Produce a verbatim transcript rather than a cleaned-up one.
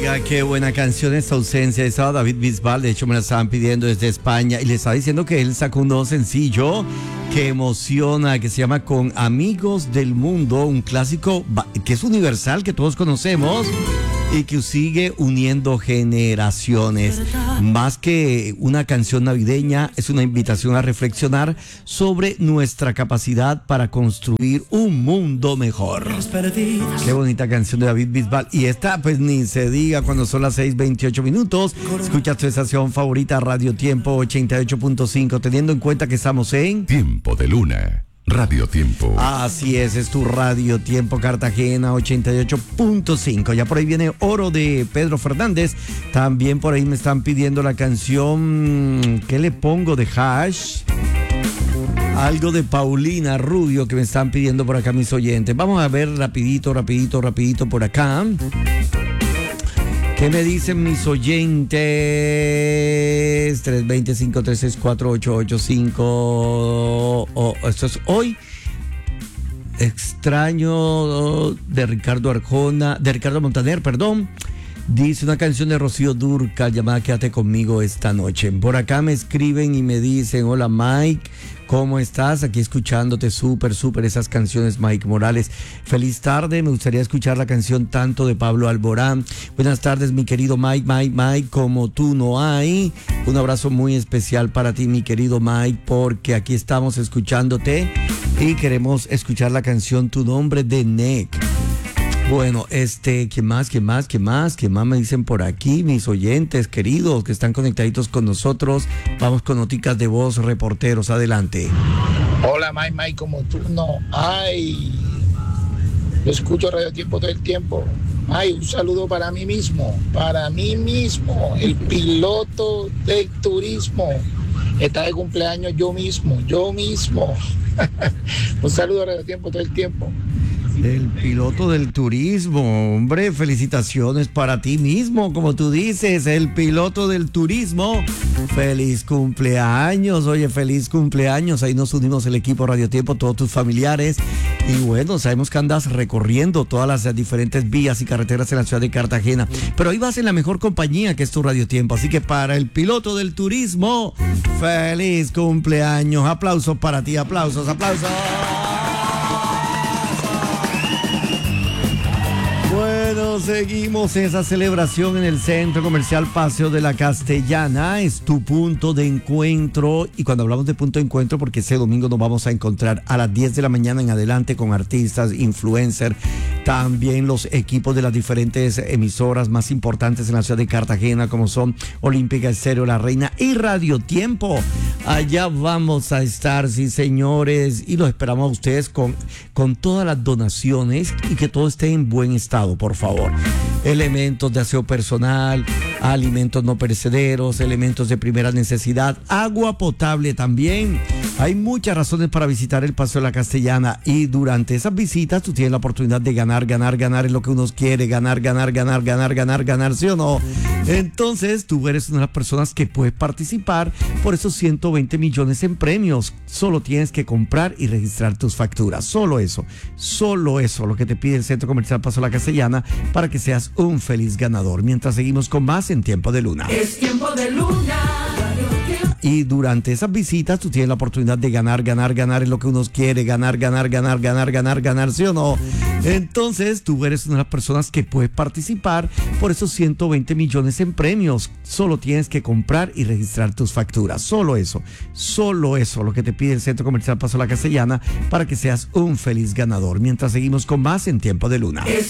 Oiga, qué buena canción esta ausencia. Estaba David Bisbal, de hecho me la estaban pidiendo desde España y le estaba diciendo que él sacó un nuevo sencillo que emociona, que se llama Con Amigos del Mundo, un clásico que es universal, que todos conocemos y que sigue uniendo generaciones. Más que una canción navideña, es una invitación a reflexionar sobre nuestra capacidad para construir un mundo mejor. Qué bonita canción de David Bisbal. Y esta, pues ni se diga, cuando son las seis veintiocho minutos. Escucha tu estación favorita, Radio Tiempo ochenta y ocho punto cinco, teniendo en cuenta que estamos en Tiempo de Luna. Radio Tiempo. Así es, es tu Radio Tiempo Cartagena ochenta y ocho punto cinco. Ya por ahí viene Oro de Pedro Fernández. También por ahí me están pidiendo la canción, ¿qué le pongo de Hash? Algo de Paulina Rubio que me están pidiendo por acá mis oyentes. Vamos a ver rapidito, rapidito, rapidito por acá. ¿Qué me dicen mis oyentes? tres dos cero, cinco tres seis, cuatro ocho ocho cinco. Oh, esto es hoy. Extraño de Ricardo Arjona, de Ricardo Montaner, perdón. Dice una canción de Rocío Dúrcal llamada Quédate conmigo esta noche. Por acá me escriben y me dicen, hola Mike, ¿cómo estás? Aquí escuchándote súper, súper esas canciones, Mike Morales. Feliz tarde, me gustaría escuchar la canción Tanto de Pablo Alborán. Buenas tardes, mi querido Mike, Mike, Mike, como tú no hay. Un abrazo muy especial para ti, mi querido Mike, porque aquí estamos escuchándote y queremos escuchar la canción Tu Nombre de Nick. Bueno, este, ¿qué más, qué más, qué más? ¿Qué más me dicen por aquí? Mis oyentes queridos que están conectaditos con nosotros. Vamos con noticas de voz, reporteros. Adelante. Hola, Mike, Mike, como tú no. Ay, yo escucho Radio Tiempo todo el tiempo. Ay, un saludo para mí mismo, para mí mismo, el piloto del turismo. Está de cumpleaños yo mismo, yo mismo. Un saludo a Radio Tiempo todo el tiempo. El piloto del turismo, hombre, felicitaciones para ti mismo, como tú dices, el piloto del turismo. Feliz cumpleaños, oye, feliz cumpleaños. Ahí nos unimos el equipo Radio Tiempo, todos tus familiares. Y bueno, sabemos que andas recorriendo todas las diferentes vías y carreteras en la ciudad de Cartagena. Pero hoy vas en la mejor compañía, que es tu Radio Tiempo. Así que para el piloto del turismo, feliz cumpleaños. Aplausos para ti, aplausos, aplausos. Bueno, seguimos esa celebración en el Centro Comercial Paseo de la Castellana. Es tu punto de encuentro. Y cuando hablamos de punto de encuentro, porque ese domingo nos vamos a encontrar a las diez de la mañana en adelante con artistas, influencers, también los equipos de las diferentes emisoras más importantes en la ciudad de Cartagena, como son Olímpica Estéreo, La Reina y Radio Tiempo. Allá vamos a estar, sí señores, y los esperamos a ustedes con, con todas las donaciones y que todo esté en buen estado, por favor. Elementos de aseo personal, alimentos no perecederos, elementos de primera necesidad, agua potable también. Hay muchas razones para visitar el Paseo de la Castellana y durante esas visitas tú tienes la oportunidad de ganar, ganar, ganar, es lo que uno quiere, ganar, ganar, ganar, ganar, ganar, ganar, ¿sí o no? Entonces tú eres una de las personas que puedes participar por esos ciento veinte millones en premios. Solo tienes que comprar y registrar tus facturas, solo eso, solo eso, lo que te pide el Centro Comercial Paseo de la Castellana para que seas un feliz ganador. Mientras seguimos con más en Tiempo de Luna. Es Tiempo de Luna. Y durante esas visitas tú tienes la oportunidad de ganar, ganar, ganar, es lo que uno quiere, ganar, ganar, ganar, ganar, ganar, ganar, ¿sí o no? Entonces tú eres una de las personas que puedes participar por esos ciento veinte millones en premios. Solo tienes que comprar y registrar tus facturas, solo eso, solo eso, lo que te pide el Centro Comercial Paseo de la Castellana para que seas un feliz ganador. Mientras seguimos con más en Tiempo de Luna.